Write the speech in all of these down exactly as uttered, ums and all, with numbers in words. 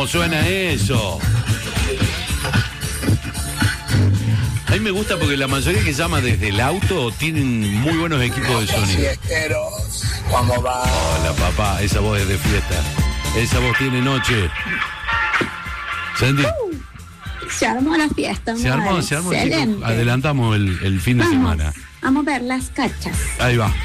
¿Cómo suena eso? A mí me gusta porque la mayoría que llama desde el auto tienen muy buenos equipos de sonido. Fiesteros, ¿cómo va? Hola, papá, esa voz es de fiesta. Esa voz tiene noche. ¿Sandy? Uh, se armó la fiesta. Se armó, se armó. Excelente. Chicos, adelantamos el, el fin de Vamos, semana. Vamos a ver las cachas. Ahí va.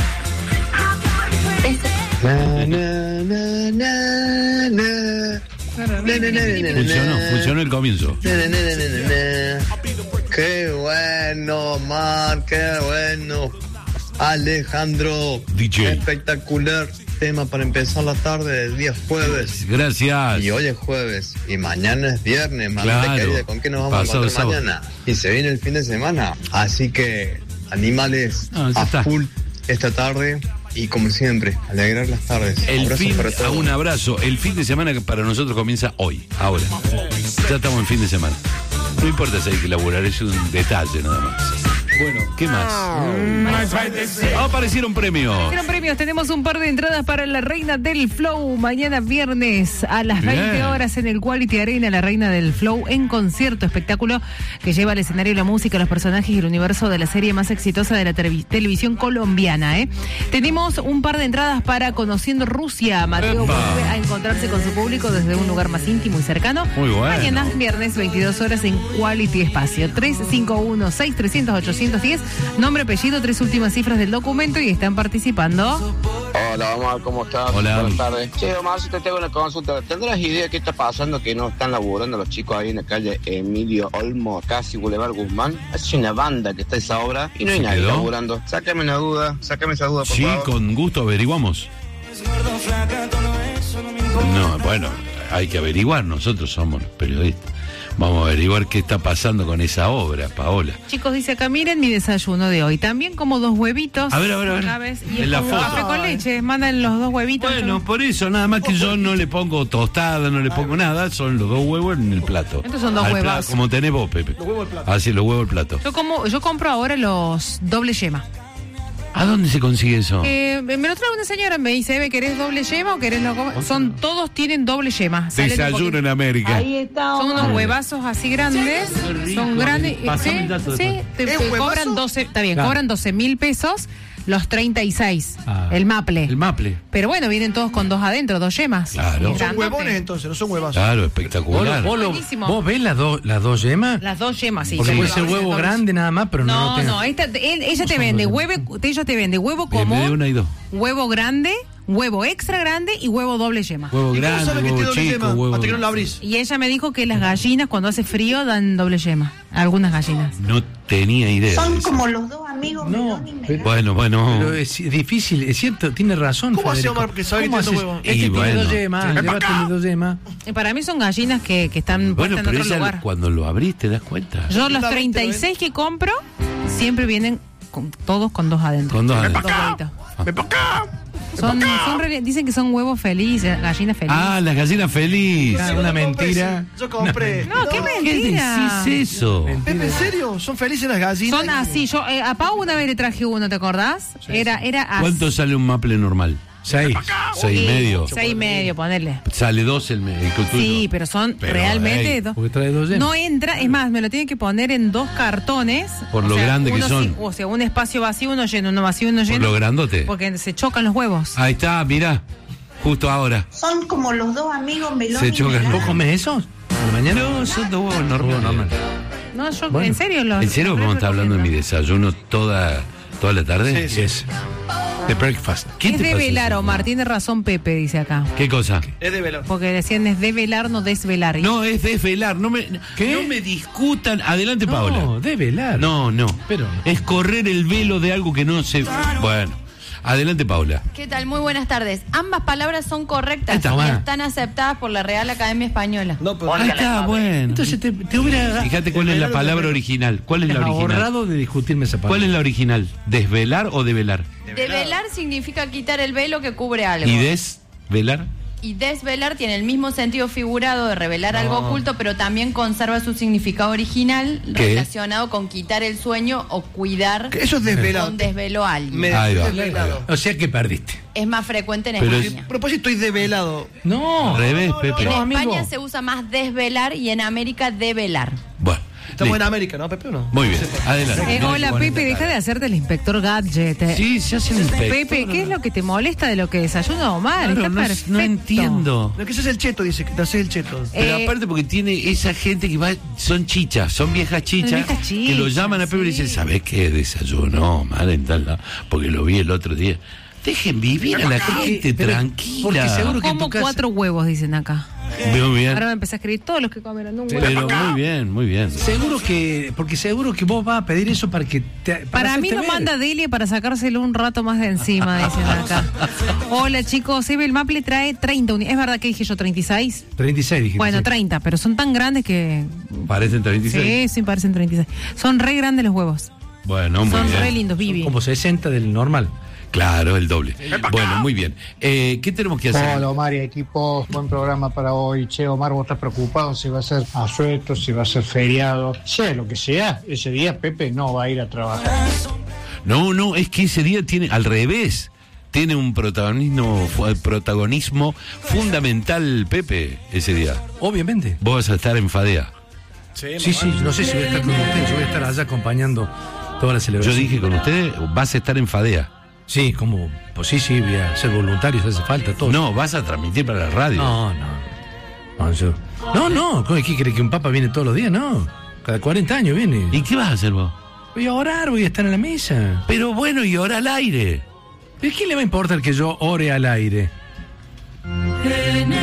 Na, na, na, na, na. Funcionó, funcionó el comienzo. Na, na, na, na, na. Qué bueno, Mar, qué bueno. Alejandro, D J. espectacular tema para empezar la tarde del día jueves. Gracias. Y hoy es jueves y mañana es viernes, mamita Claro. querida, ¿con qué nos vamos Pasado a encontrar sábado. mañana? Y se viene el fin de semana, así que animales Ah, ya a está. full esta tarde y como siempre, alegrar las tardes. El Abrazos fin, para todos. un abrazo. El fin de semana que para nosotros comienza hoy, ahora. Ya estamos en fin de semana. No importa si hay que laburar, es un detalle nada más. Bueno, ¿qué más? Ah, aparecieron premios. Aparecieron premios, tenemos un par de entradas para la Reina del Flow mañana viernes a las Bien. veinte horas en el Quality Arena, la Reina del Flow en concierto, espectáculo que lleva al escenario la música, los personajes y el universo de la serie más exitosa de la televi- televisión colombiana. ¿eh? Tenemos un par de entradas para Conociendo Rusia. Mateo Epa. vuelve a encontrarse con su público desde un lugar más íntimo y cercano. Muy bueno. Mañana viernes veintidós horas en Quality Espacio. tres cinco uno seis tres cero cero ocho uno cero, nombre, apellido, tres últimas cifras del documento y están participando. Hola, vamos a ver cómo está. Hola. Buenas tardes. Che, Omar, si te tengo una consulta. ¿Tendrás idea de qué está pasando que no están laburando los chicos ahí en la calle Emilio Olmo, casi Boulevard Guzmán? Es una banda que está esa obra y no hay ¿Se nadie quedó? laburando. Sácame una duda, sácame esa duda, por Sí, favor. con gusto averiguamos. No, bueno, hay que averiguar, nosotros somos periodistas. Vamos a averiguar qué está pasando con esa obra, Paola. Chicos, dice acá, miren mi desayuno de hoy. También como dos huevitos. A ver, a ver, a ver. ¿sabes? Y En es la como foto. café con leche. Mandan los dos huevitos. Bueno, por eso, nada más que yo no le pongo tostada, no le pongo nada, son los dos huevos en el plato. Estos son dos Al huevos. plato, como tenés vos, Pepe. Los huevos al plato. Así, los huevos al plato. Yo como, yo compro ahora los doble yema. ¿A dónde se consigue eso? Eh, me lo trae una señora, me dice, Eve, ¿querés doble yema o querés lo como? Son, todos tienen doble yema. Salen un Desayuno poquito- en América. Son unos huevazos así grandes. Son grandes. Pasame Sí, el dato sí, después. te, te cobran doce, está bien, Claro. cobran doce mil pesos los treinta y seis. Ah, el maple. El maple. Pero bueno, vienen todos con dos adentro, dos yemas. Claro. Y Son grandote. Huevones entonces, no son huevazos. Claro, espectacular. ¿Vos, lo- Buenísimo. vos ves las, dos las dos yemas? Las dos yemas, sí. Porque son puede ser dobles, huevo dobles. grande nada más, pero no No, lo tenga. no, esta, él- ella te vende huevo, ella te vende huevo Bien, me dio común, una y dos. huevo grande, huevo extra grande y huevo doble yema. Huevo ¿Y cómo grande, sabes que huevo tiene doble chico, yema? huevo... Hasta que no la abrís. Y ella me dijo que las gallinas cuando hace frío dan doble yema. Algunas gallinas. No tenía idea. Son de eso. como los dos amigos Melón y Melón. Bueno, bueno. Pero es difícil, es cierto, tiene razón. ¿Cómo hace Federico. Omar porque sabe que ¿Cómo tiene haces? dos huevos? Este Y tiene bueno. dos yemas, Sí. llévate mis dos yemas. Y para mí son gallinas que, que están Bueno, puestas en pero otro ella lugar. cuando lo abrís te das cuenta. Yo los Justamente treinta y lo seis que compro siempre vienen con, todos con dos adentro. Con dos adentro. Dos huevitos. ¡Ven pa' acá! Son, son re- dicen que son huevos felices, gallinas felices. Ah, las gallinas felices. Claro, una Yo compré, mentira. sí. Yo compré. no, qué ¿Qué mentira. decís eso? Pepe, ¿en serio? ¿Son felices las gallinas? Son así. Yo eh, a Pau una vez le traje uno, ¿te acordás? Era, era así. ¿Cuánto sale un maple normal? Seis. Seis y medio. Seis y medio, ponerle. Sale dos el, me- el tuyo. Sí, pero son Pero, realmente ey, dos. Porque trae dos yemas. No entra, es más, me lo tienen que poner en dos cartones. Por O lo sea, grande que uno son. sí, o sea, un espacio vacío, uno lleno, uno vacío, uno Por lleno. lo grandote. Porque se chocan los huevos. Ahí está, mirá. Justo ahora. Son como los dos amigos Melón Se y chocan. Melón. ¿Vos comés eso? ¿A la mañana? No, son dos huevos normales. normal. No, yo, Bueno. en serio, los. ¿En serio vamos a estar hablando de mi desayuno toda, toda la tarde? Sí, sí. Yes. The breakfast. ¿Qué Es te de pasa velar, eso? Omar, tiene razón Pepe, dice acá. ¿Qué cosa? Es de velar. Porque decían es de velar, no desvelar. Y- No, es desvelar. No me, ¿Qué? no me discutan. Adelante, Paola. No, de velar. No, no. Pero- Es correr el velo de algo que no se... Bueno. Adelante, Paula. ¿Qué tal? Muy buenas tardes. Ambas palabras son Ahí correctas está. y están aceptadas por la Real Academia Española. No, pero Ahí está, bueno. Entonces te, te hubiera Fíjate cuál es la palabra original. ¿Cuál es la original? ahorrado de discutirme esa palabra. ¿Cuál es la original? ¿Desvelar o develar? Develar significa quitar el velo que cubre algo. ¿Y desvelar? Y desvelar tiene el mismo sentido figurado de revelar No. algo oculto, pero también conserva su significado original ¿Qué? relacionado con quitar el sueño o cuidar Eso es desvelado. con desvelo a alguien. Me Ahí va. desvelado. O sea que perdiste. Es más frecuente en Pero España. A propósito, estoy desvelado. No. Al revés, Pepe. En No, España amigo. se usa más desvelar y en América develar. Bueno. Estamos en listo. América, ¿no, Pepe, o no? Muy bien, adelante. Eh, Mira hola, qué bonita Pepe, deja cara. de hacerte el inspector gadget. eh. Sí, se hace el inspector. Pepe, ¿qué es lo que te molesta de lo que desayuna Omar? Claro, Está no, perfecto. no entiendo. No, que ese es el cheto, dice, que te haces el cheto. Pero Eh, aparte porque tiene esa gente que va, son chichas, son viejas chichas, viejas que lo chichas, llaman a Pepe y le sí. dicen, ¿sabés qué desayunó? Mal en tal lado? Porque lo vi el otro día. Dejen vivir a la gente pero- tranquila. porque seguro que en como tu casa- cuatro huevos, dicen acá. Muy bien. Ahora me empecé a escribir todos los que comieron un huevo. Pero muy bien, muy bien. Seguro que, porque seguro que vos vas a pedir eso para que te. Para mí hacerte no ver. manda Delia para sacárselo un rato más de encima, dicen acá. Hola chicos, Ebel Maple trae treinta unidades. ¿Es verdad que dije yo treinta y seis? treinta y seis, dijiste. Bueno, sí. treinta, pero son tan grandes que... Parecen treinta y seis. Sí, sí, parecen treinta y seis. Son re grandes los huevos. Bueno, muy Son bien. re lindos, Vivi. Como sesenta del normal. Claro, el doble. Bueno, muy bien. Eh, ¿Qué tenemos que hacer? Hola Omar y equipo, buen programa para hoy. Che, Omar, vos estás preocupado si va a ser asueto, si va a ser feriado, sea lo que sea, ese día Pepe no va a ir a trabajar. No, no, es que ese día tiene al revés. Tiene un protagonismo, fu- protagonismo fundamental, Pepe, ese día. Obviamente. Vos vas a estar en Fadea. Sí, sí, no sé si voy a estar con ustedes, yo voy a estar allá acompañando toda la Yo celebración. dije con ustedes, vas a estar en Fadea. Sí, como, pues sí, sí, voy a ser voluntario si hace falta, todo. No, vas a transmitir para la radio. No, no. No, yo- no, no, ¿cómo es que cree que un papa viene todos los días? No, cada cuarenta años viene. ¿Y qué vas a hacer vos? Voy a orar, voy a estar en la mesa. Pero bueno, y ahora al aire. ¿De qué le va a importar que yo ore al aire? Bueno,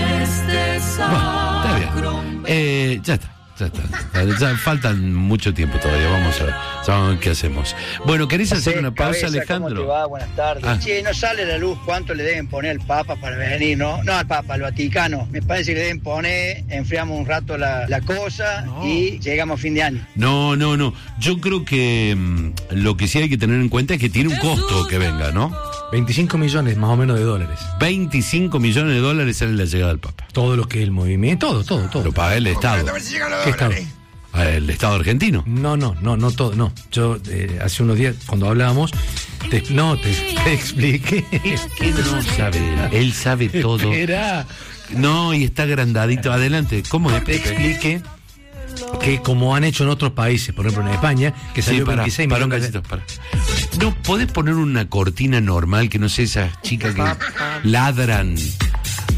está bien. Eh, ya está. Ya está, ya faltan mucho tiempo todavía, vamos a ver, vamos a ver qué hacemos. Bueno, ¿querés hacer Sí, una pausa, cabeza, Alejandro? ¿cómo te va? Buenas tardes. Ah. Che, no sale a la luz cuánto le deben poner al Papa para venir, ¿no? No al Papa, al Vaticano. Me parece que le deben poner, enfriamos un rato la, la cosa y llegamos a fin de año. No, no, no. Yo creo que mm, lo que sí hay que tener en cuenta es que tiene un costo que venga, ¿no? veinticinco millones más o menos de dólares. veinticinco millones de dólares sale la llegada del Papa. Todo lo que es el movimiento, todo, todo, todo. Lo paga el Estado. ¿Qué estado? Ah, ¿El Estado argentino? No, no, no, no todo, no. Yo eh, hace unos días, cuando hablábamos, te, no, te, te expliqué. ¿Qué no sabe? Él sabe todo. Espera. No, y está agrandadito. Adelante, ¿cómo es? Te expliqué que como han hecho en otros países, por ejemplo en España, que Sí, salió para, veintiséis para un millones cachito, para. ¿No podés poner una cortina normal que no sé, esas chicas que ladran